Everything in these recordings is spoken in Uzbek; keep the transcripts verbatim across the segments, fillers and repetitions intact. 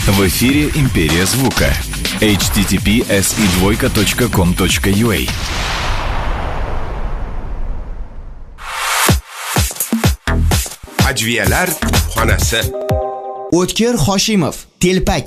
В эфире «Империя звука». эйч ти ти пи эс и двойка точка ком точка ю а. Ajviyalar xonasi. O'tkir Hoshimov, telpak.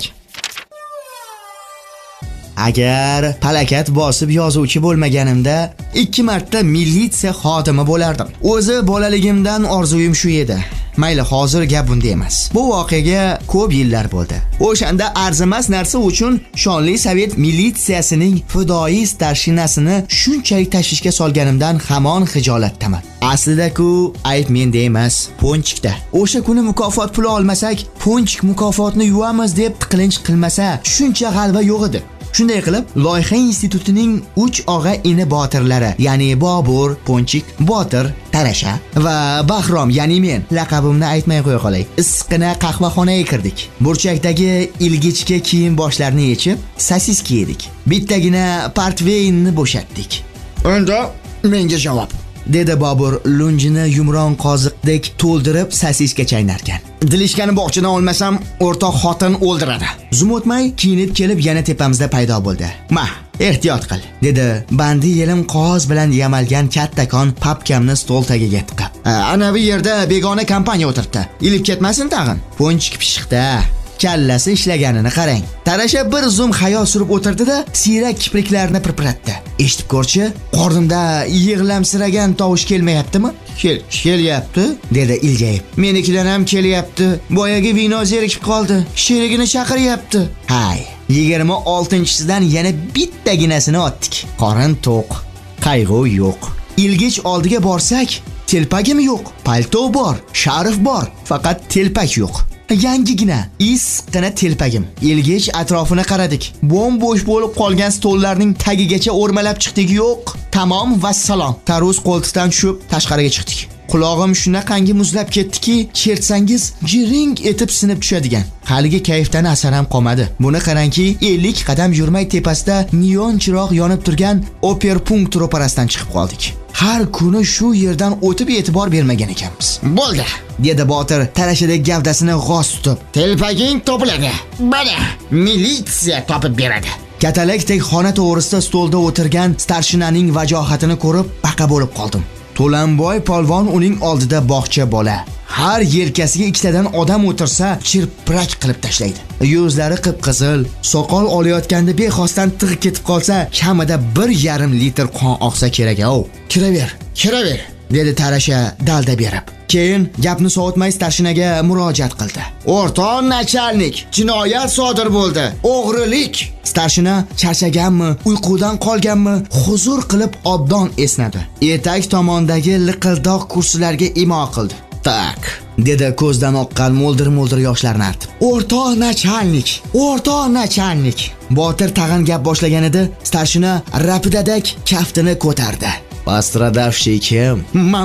Agar palakat bosib yozuvchi bo'lmaganimda ikki marta militsiya xodimi bo'lardim. O'zi bolaligimdan orzuyim shu edi. Mayli, hozir gap bunda emas. Bu voqeaga ko'p yillar bo'ldi. O'shanda arzimas narsa uchun shonli Sovet militsiyasining fidoyi starshinasini shunchalik tashvishga solganimdan hamon xijolatdaman. Aslida-ku ayb menda emas, Ponchikda. O'sha kuni mukofot puli olmasak, Ponchik mukofotni yuvamiz deb tiqilinch qilmasa, shuncha g'alva yo'q edi. Shunday qilib, loyiha institutining uch og'a ini botirlari, ya'ni Bobur, Ponchik, Botir, Tarasha va Bahrom, ya'ni men laqabimni aytmay qo'ya qolay. Issiqqina qahvaxonaga kirdik. Burchakdagi ilgichka kiyim boshlarini yechib, sosiska yedik. Bittagina portveynni bo'shatdik. Unda menga javob, dedi Bobur lunjini yumron qoziqdek to'ldirib sosiska chaynarkan. Dilishkani bog'chadan olmasam, o'rtoq xotin o'ldiradi. Zum o'tmay kiyinib kelib yana tepamizda paydo bo'ldi. "Ma, ehtiyot qil", dedi bandi yelim qog'oz bilan yamalgan kattakon papkamni stol tagiga tiqib. "Ana bu yerda begona kompaniya o'tiribdi. Ilib ketmasin tag'in." Ponchik pishiqda. Kallasi ishlaganini qarang. Tarasha bir zum xayol surib o'tirdi-da, siyrak kipriklarni pirpiratdi. "Eshitib ko'rchi, qornimda yig'lamsiragan tovush kelmayaptimi?" "Kel, kelyapti", dedi iljayib. "Menikidan ham kelyapti. Boyagi vino zerikib qoldi. Sherigini chaqiryapti." Hay, yigirma oltinchisidan yana bittaginasini otdik. Qorin to'q, qayg'u yo'q. Ilgich oldiga borsak, telpagim yo'q, palto bor, sharf bor, faqat telpak yo'q. Yangigina, isqina telpagim. Ilgich atrofini qaradik. Bo'm-bo'sh bo'lib qolgan stollarning tagigacha o'rmalab chiqdik. Yo'q. Tamom va salom. Tarvuz qo'ltiqdan tushib tashqariga chiqdik. Qulog'im shunaqangi muzlab ketdiki, chertsangiz jiring etib sinib tushadigan. Haligi kayfdan asar ham qolmadi. Buni qarangki, ellik qadam yurmay tepasida neon chiroq yonib turgan operpunkt ro'parasidan chiqib qoldik. Har kuni shu yerdan o'tib e'tibor bermagan ekanmiz. "Bo'ldi", dedi Botir Tarashadek gavdasini g'oz tutib. "Telpaging topiladi. Mana, militsiya topib beradi." Katalakdek xona to'g'risida stolda o'tirgan starshinaning vajohatini ko'rib baqa bo'lib qoldim. To'lanboy polvon uning oldida bog'cha bola. Har yelkasiga ikkitadan odam o'tirsa, chirpirak qilib tashlaydi. Yuzlari qip-qizil, soqol olayotganda bexosdan tig'i ketib qolsa, kamida bir yarim litr qon oqsa kerak-a. "Kiraver, kiraver", dedi Tarasha dalda berib. Keyin gapni sovutmay starshinaga murojaat qildi. "O'rtoq nachalnik, jinoyat sodir bo'ldi. O'g'rilik." Starshina charchaganmi, uyqudan qolganmi, huzur qilib obdon esnadi. Etak tomondagi liqildoq kursilarga imo qildi. "Tak", dedi ko'zdan oqqan mo'ldir-mo'ldir yoshlarni artib. "O'rtoq nachalnik, o'rtoq nachalnik." Botir tag'in gap boshlagan edi, starshina rapidadak kaftini ko'tardi. "Pastradavshi kim?"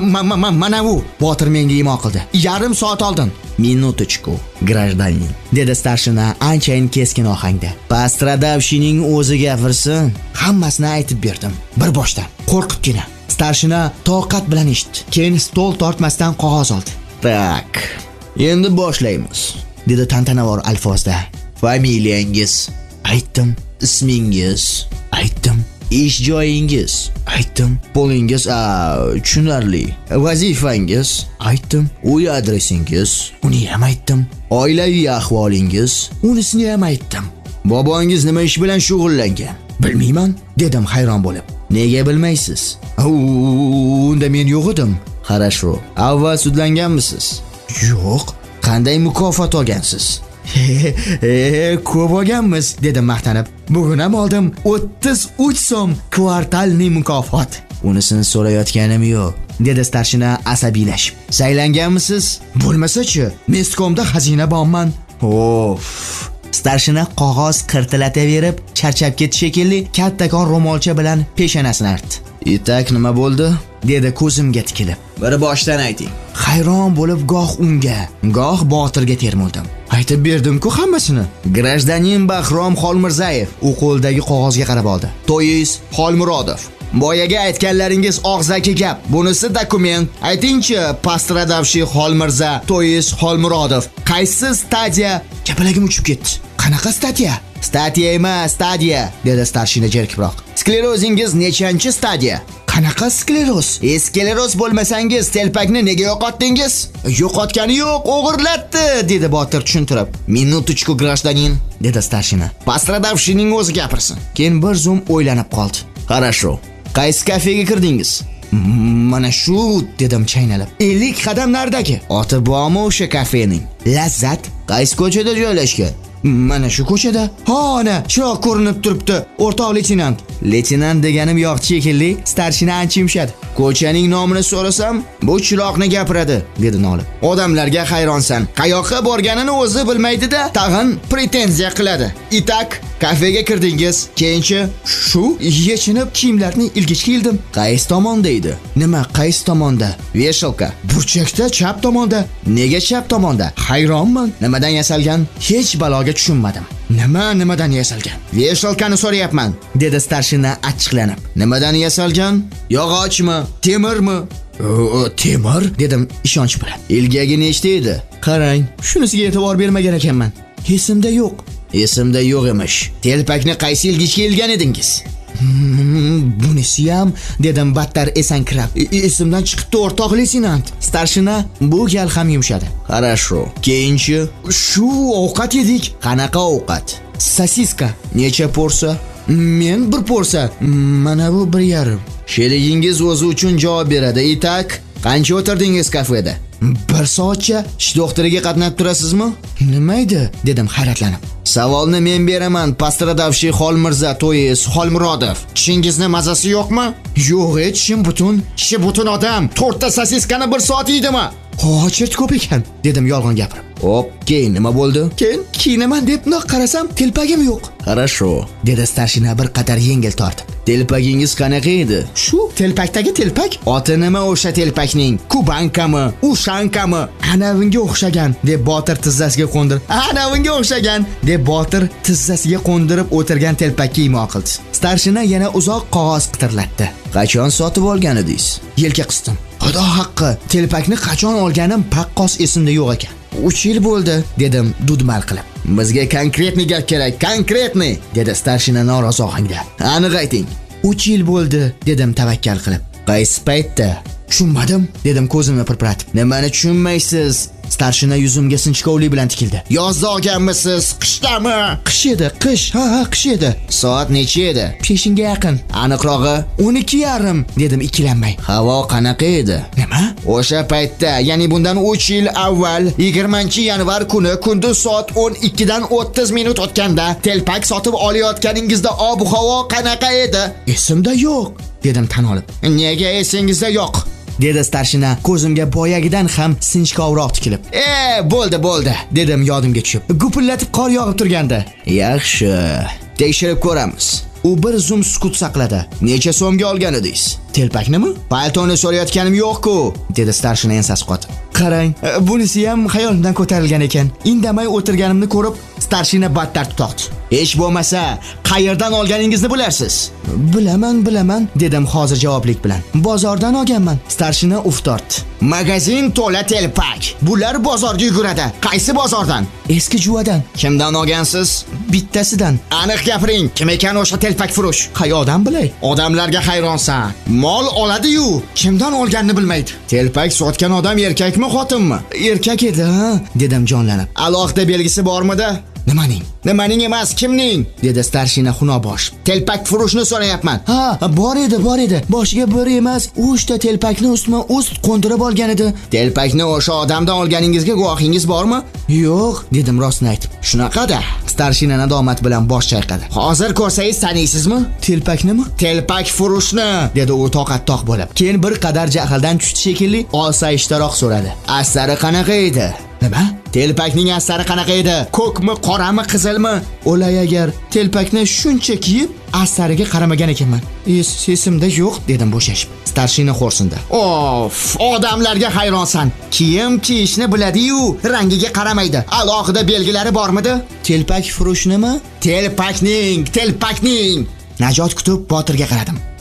"Mana u", Botir menga imo qildi. "Yarim soat oldin." "Minutочку, гражданин", dedi starshina anchayin keskin ohangda. Pastradavshining o'zi gapirsin. Hammasini aytib berdim, bir boshdan, qo'rqibgina. Starshina toqat bilan eshitdi. Keyin stol tortmasdan qog'oz oldi. "Tak, endi boshlaymiz", dedi tantanavor alfozda. "Familiyangiz?" Aytdim. "Ismingiz?" Aytdim. "Ish joyingiz?" Aytdim. "Pulingiz?" "A, tushunarli." "Vazifangiz?" Aytdim. "Uy adresingiz?" Uni ham aytdim. "Oilaviy ahvolingiz?" Unisini ham aytdim. "Bobongiz nima ish bilan shug'ullangan?" "Bilmayman", dedim hayron bo'lib. "Nega bilmaysiz?" "Unda men yo'q edim." "Qarashu, avval sudlanganmisiz?" "Yo'q." "Qanday mukofot olgansiz?" "He, ko'p olganmiz", dedim maqtanib. "Bugun ham oldim o'ttiz uch so'm kvartalniy mukofot." "Unisini so'rayotganim yo'q", dedi starshina asabiylashib. "Saylanganmisiz?" "Bo'lmasa-chi, Meskomda xazina borman." "Of." Starshina qog'oz qirtilataverib, charchab ketish shekilli kattakon ro'molcha bilan peshonasini artdi. "Etak nima bo'ldi?" dedi ko'zimga tikilib. "Bir boshdan ayting." Hayron bo'lib goh unga, goh Botirga termildim. Aytib berdim-ku hammasini. Grajdanin Bahrom Xolmirzayev u qo'ldagi qog'ozga qarab oldi. To'yis Xolmurodov. Boyaga aytganlaringiz og'zaki gap. Bunisi dokument. Aytingchi, Pastradavshi Xolmirza, To'yis Xolmurodov. Qaysi stadiya? Kapalagim uchib ketdi. Qanaqa stadiya? Stadiya emas, stadiya, dedi starshina jerkibroq. Sklerozingiz nechanchi stadiya? Qanaqa skleroz? Skleroz bo'lmasangiz telpakni nega yo'qotdingiz? Yo'qotgani yo'q, o'g'irlatdi, dedi Botir tushuntirib. Minutочку, гражданин, dedi starshina. Пострадавшийning o'zi gapirsin. Keyin bir zum o'ylanib qoldi. Хорошо. Qaysi kafega kirdingiz? Mana shu, dedim chaynalib. ellik qadam naridagi. Oti bormi o'sha kafening? Lazzat qaysi ko'chada joylashgan? Mana shu ko'chada. Ha, ana, chiroq ko'rinib turibdi, o'rtoq leytenant. Leytenant deganim yo'q shekilli, starshina ancha yumshadi. Ko'chaning nomini so'rasam, bu chiroqni gapiradi, dedi Nolib. Odamlarga hayronsan. Qayoqqa borganini o'zi bilmaydi-da, tag'in pretenziya qiladi. Itak, kafega kirdingiz, keyinchi shu yechinib kiyimlarni ilgichga ildim. Qaysi tomonda edi? Nima, qaysi tomonda? Veshalka. Burchakda chap tomonda. Nega chap tomonda? Hayronman. Nimadan yasalgan? Hech baloga tushunmadim. Nima, nimadan yasalgan? Veshalkani so'rayapman, dedi starshina achchiqlanib. Nimadan yasalgan? Yog'ochmi, temirmi? O, temir, dedim ishonch bilan. Ilgagi nechta edi? Qarang, shunisiga e'tibor bermagan ekanman. Esimda yo'q. Esimda yo'q emish. Telpakni qaysi ilgichga ilgan edingiz? Bunisi ham, dedim battar esankirab. Esimdan chiqibdi, o'rtoq leytenant. Starshina bu gal ham yumshadi. Хорошо. Keyinchi shu ovqat yedik. Qanaqa ovqat? Sosiska. Necha porsa? Men bir porsa. Mana bu bir yarim. Sherigingiz o'zi uchun javob beradi. Itak, qancha o'tirdingiz kafeda? Bir soatcha. Ish doktoriga qatnab turasizmi? Nima edi? Dedim hayratlanib. Savolni men beraman, Postradavshiy Xolmirza, to'yis Xolmurodov. Tishingizni mazasi yo'qmi? Yo'q, tishim butun. Tishi butun odam to'rtta sosiskani bir soat yeydimi? Qochirt ko'p ekan, dedim yolg'on gapirib. Hop, keyin nima bo'ldi? Keyin kiyinaman deb noq qarasam, telpagim yo'q. Хорошо, dedi starshina bir qadar yengil tortib. Telpagingiz qanaqa edi? Shu telpakdagi telpak? Oti nima o'sha telpakning? Kubankami, Ushankami? Anavinga o'xshagan, deb Botir tizzasiga qo'ndirib. Anavinga o'xshagan, deb Botir tizzasiga qo'ndirib o'tirgan telpakka imo qildi. Starshina yana uzoq qog'oz qitirlatdi. Qachon sotib olgan edingiz? Yelka qisdim. Xudo haqqi, telpakni qachon olganim paqqos esimda yo'q ekan. uch yil bo'ldi, dedim dudmal qilib. Bizga konkretni gap kerak, konkretni, dedi starshina norozi ohangda. Aniq ayting. uch yil bo'ldi, dedim tavakkal qilib. Qaysi paytda? Tushunmadim, dedim ko'zimni pirpiratib. Nimani tushunmaysiz? Starshina yuzimga sinchkovlik bilan tikildi. Yozda olganmisiz? Qishdami? Qish edi, qish. Ha, ha, qish edi. Soat necha edi? peshinga yaqin. Aniqrog'i o'n ikki yarim, dedim ikkilanmay. Havo qanaqa edi? Nima? O'sha paytda, ya'ni bundan uch yil avval, yigirmanchi yanvar kuni kunduz soat o'n ikkidan o'ttiz minut o'tganda telpak sotib olayotganingizda ob-havo qanaqa edi? Esimda yo'q, dedim tan olib. Nega esingizda yo'q? dedi starshina ko'zimga boyagidan ham sinchkovroq tikilib. E, bo'ldi, bo'ldi, dedim yodimga tushib. Gupillatib qor yog'ib turganda. Yaxshi, tekshirib ko'ramiz. U bir zum sukut saqladi. Necha so'mga olgan edingiz? Telpaknimi? Paltoni so'rayotganim yo'q-ku, dedi starshina ensasi qotib. Qarang, bunisi ham xayolimdan ko'tarilgan ekan. Indamay o'tirganimni ko'rib, starshina battar tutoqdi. Hech bo'lmasa, qayerdan olganingizni bilarsiz? Bilaman, bilaman, dedim hozir javoblik bilan. Bozordan olganman. Starshina uf tortdi. Magazin to'la telpak. Bular bozorga yuguradi. Qaysi bozordan? Eski Juvadan. Kimdan olgansiz? Bittasidan. Aniq gapiring, kim ekan o'sha telpak furush? Qayoqdan bilay? Odamlarga hayronsan. Mol oladi-yu, kimdan olganini bilmaydi. Telpak sotgan odam erkakmi, xotinmi? Erkak edi, ha, dedim jonlanib. Alohida belgisi bormidi? Nimaning? Nimaning emas, kimning? dedi starshina xunobosh. Telpak furushni so'rayapman. Ha, bor edi, bor edi. Boshiga bir emas, uchta telpakni ustma ust qo'ndirib olgan edi. Telpakni o'sha odamdan olganingizga guvohingiz bormi? Yo'q, dedim rostni aytib. Shunaqa-da. Starshina nadomat bilan bosh chayqadi. Hozir ko'rsangiz taniysizmi? Telpaknimi? Telpak furushni, dedi u toqat-toq bo'lib. Keyin bir qadar jahldan tushdi shekilli, osoyishtaroq so'radi. Asari qanaqa edi? Nima? Telpakning asari qanaqa edi? Ko'kmi, qorami, qizilmi? O'lay agar telpakni shuncha kiyib asariga qaramagan ekanman. Es esimda yo'q, dedim bo'shashib. Starshina xo'rsindi. Of, odamlarga hayronsan. Kiyim kiyishni biladi-yu, rangiga qaramaydi. Alohida belgilari bormidi? Telpak furushnimi? Telpakning, telpakning. Najot kutib Botirga qaradim.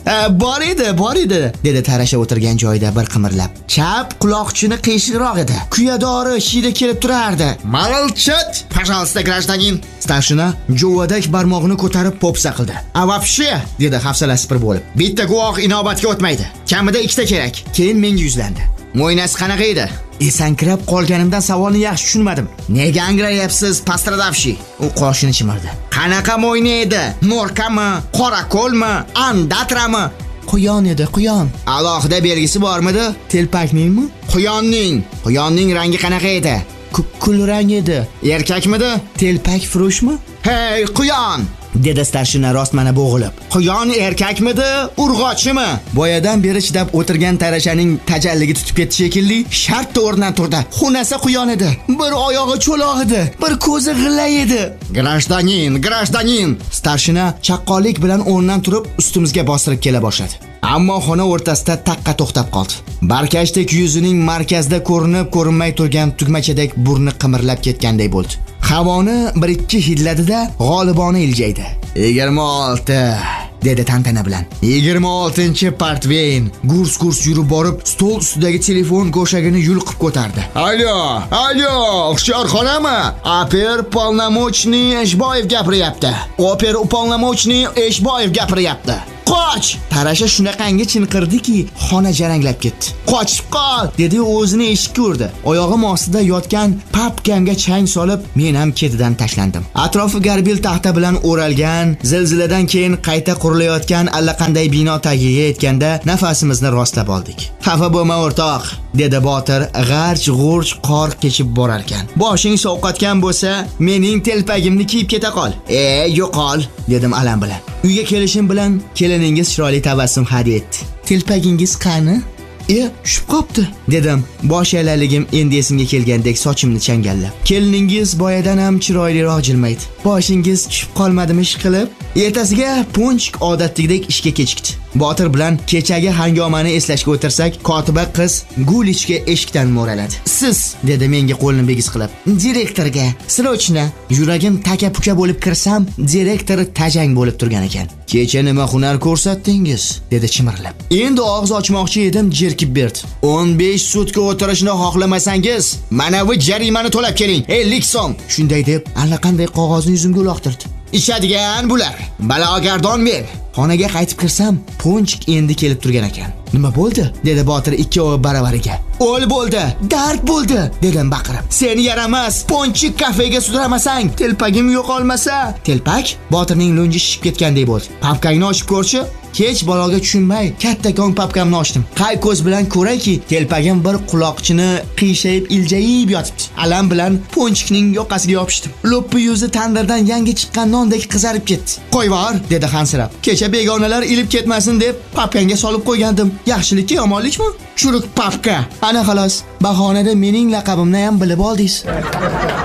bor edi, bor edi, dedi tarasha o'tirgan joyida bir qimirlab. Chap quloqchini qiyshiqroq edi. Kuyadori shida kelib turardi. Молчать, пожалуйста, гражданин. Starshina jo'vadak barmog'ini ko'tarib popsa qildi. A вообще, dedi hafsalasi pir bo'lib. Bitta guvoh inobatga o'tmaydi. Kamida ikkita kerak. Keyin menga yuzlandi. Mo'ynasi qanaqa edi? Esankirab qolganimdan savolni yaxshi tushunmadim. Nega angrayapsiz, pastradavshi? U qoshini chimirdi. Qanaqa mo'yna edi? Norkami, qorako'lmi, andatrami? Quyon edi, quyon. Alohida belgisi bormidi? Telpakningmi? Quyonning. Quyonning rangi qanaqa edi? Kul rang edi. Erkakmidi? Telpak furushmi? Hey, quyon! dedi starshina rostmana bo'g'ilib. Quyon erkakmidi, urg'ochimi? Boyadan beri chidab o'tirgan tarashaning tajalligi tutib ketdi shekilli, shartta o'rnidan turdi. Xunasi quyon edi. Bir oyog'i cho'loq edi, bir ko'zi g'illay edi. Grajdanin, grajdanin! Starshina chaqqonlik bilan o'rnidan turib ustimizga bostirib kela boshladi. Ammo xona o'rtasida taqqa to'xtab qoldi. Barkashdek yuzining markazida ko'rinib ko'rinmay turgan tugmachadek burni qimirlab ketganday bo'ldi. Havoni bir ikki hidladida g'olibona iljaydi. yigirma olti dedi tantana bilan. yigirma oltinchi partveyn gurs-gurs yurib borib, stol ustidagi telefon go'shagini yulqib ko'tardi. Alo, alo, hushyorxonami? Oper polnomochniy Eshboyev gapiryapti. Oper polnomochniy Eshboyev gapiryapti. Qoch! Tarasha shunaqangi chinqirdiki, xona jaranglab ketdi. Qochib qol, dedi o'zini eshikka urdi. Oyog'im ostida yotgan papkamga chang solib, men ham ketidan tashlandim. Atrofi garbil taxta bilan o'ralgan, zilziladan keyin qayta qurilayotgan allaqanday bino tagiga yetganda nafasimizni rostlab oldik. Xafa bo'lma o'rtoq, dedi Botir g'arch-g'urch qor kechib borar ekan. Boshing sovqatgan bo'lsa, mening telpagimni kiyib keta qol. E, yo'qol, dedim alam bilan. Uyga kelishim bilan keliningiz chiroyli tabassum hadya etdi. Telpagingiz qani? E, tushib qopti, dedim. Bosh aylanligim endi esimga kelgandek sochimni changallab. Keliningiz boyadan ham chiroyliroq jilmaydi. Boshingiz tushib qolmadimi ish qilib? Ertasiga Ponchik odatdagidek ishga kechikdi. Botir bilan kechagi hangomani eslashga o'tirsak, kotiba qiz Gulichga eshikdan mo'raladi. Siz, dedi menga qo'lini begiz qilib. Direktorga, srochna. Yuragim taka-puka bo'lib kirsam, direktor tajang bo'lib turgan ekan. Kecha nima hunar ko'rsatdingiz? dedi chimirlab. Endi og'iz ochmoqchi edim, jerkib berdi. o'n besh sutka o'tirishni xohlamasangiz, mana bu jarimani to'lab keling, ellik so'm. Shunday deb, allaqanday qog'ozni yuzimga uloqtirdi. Ichadigan bular. Balogardon men. Xonaga qaytib kirsam, Ponchik endi kelib turgan ekan. Nima bo'ldi? dedi Botir ikkovi baravariga. O'l bo'ldi, dard bo'ldi, dedim baqirib. Seni yaramas, Ponchik kafega sudramasang, telpagim yo'qolmasa. Telpak Botirning lunji shishib ketganday bo'ldi. Papkangni ochib ko'rchi? Hech baloga tushunmay, kattakon papkamni ochdim. Qay ko'z bilan ko'rayki, telpagim bir quloqchini qiyshayib iljayib yotibdi. Alam bilan Ponchikning yoqasiga yopishdim. Lo'ppi yuzi tandirdan yangi chiqqan nondek qizarib ketdi. "Qo'yvor", dedi hansirab. "Kecha begonalar ilib ketmasin deb papkanga solib qo'ygandim. Yaxshilikka yomonlikmi? Churuk papka. Ana xolos, bahonada mening laqabimni ham bilib oldingiz."